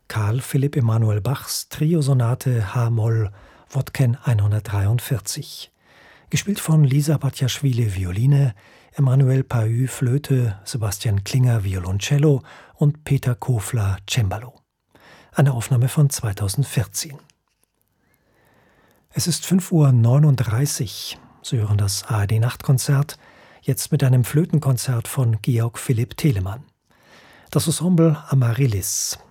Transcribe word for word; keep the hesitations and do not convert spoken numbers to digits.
Carl Philipp Emanuel Bachs Triosonate h-Moll Wodken hundertdreiundvierzig. Gespielt von Lisa Batjaschwili Violine, Emmanuel Pahü Flöte, Sebastian Klinger Violoncello und Peter Kofler Cembalo. Eine Aufnahme von zweitausendvierzehn. Es ist fünf Uhr neununddreißig. Sie hören das A R D-Nachtkonzert, jetzt mit einem Flötenkonzert von Georg Philipp Telemann. Das Ensemble Amaryllis.